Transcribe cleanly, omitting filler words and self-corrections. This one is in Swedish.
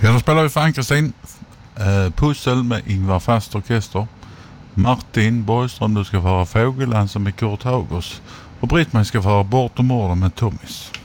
Ja, då spelar vi för Ann-Kristin. Pussel med Ingvar Fast orkester. Martin Borgström, du ska få höra Fågelland med Kurt Haugos. Och Britt-Marie ska få höra Bortom orden med Tommys.